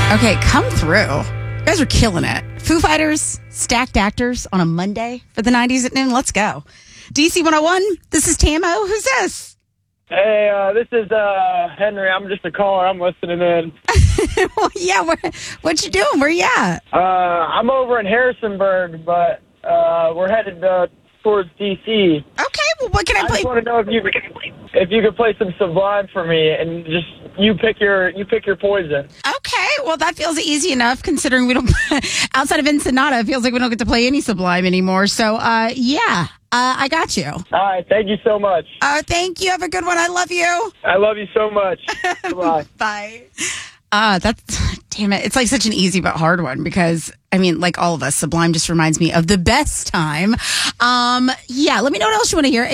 Okay, come through. You guys are killing it. Foo Fighters, Stacked Actors on a Monday for the 90s at noon. Let's go. DC 101, this is Tamo. Who's this? Hey, this is Henry. I'm just a caller. I'm listening in. Well, yeah, what you doing? Where you at? I'm over in Harrisonburg, but we're headed towards D.C. Okay, well, what can I I play? just want to know if you could play some Sublime for me, and just you pick your poison. Okay, well, that feels easy enough considering we don't, outside of Ensenada, it feels like we don't get to play any Sublime anymore. So, yeah, I got you. All right, thank you so much. Thank you. Have a good one. I love you. I love you so much. Bye. Bye. Damn it. It's like such an easy but hard one because, I mean, like all of us, Sublime just reminds me of the best time. Yeah, let me know what else you want to hear.